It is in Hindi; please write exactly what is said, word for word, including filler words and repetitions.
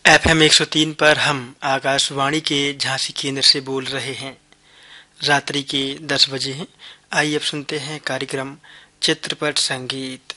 एफ एम एक सौ तीन पर हम आकाशवाणी के झांसी केंद्र से बोल रहे हैं। रात्रि के दस बजे हैं। आइए अब सुनते हैं कार्यक्रम चित्रपट संगीत।